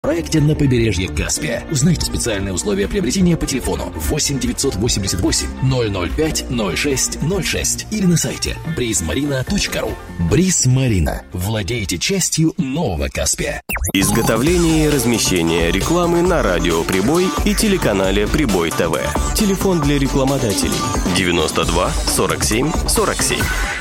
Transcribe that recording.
проекте на побережье Каспия. Узнайте специальные условия приобретения по телефону 8 988 005 06 06 или на сайте brizmarina.ru. Бриз Марина. Владейте частью нового Каспия. Изготовление и размещение рекламы на радио «Прибой» и телеканале «Прибой ТВ». Телефон для рекламодателей 92 47 47.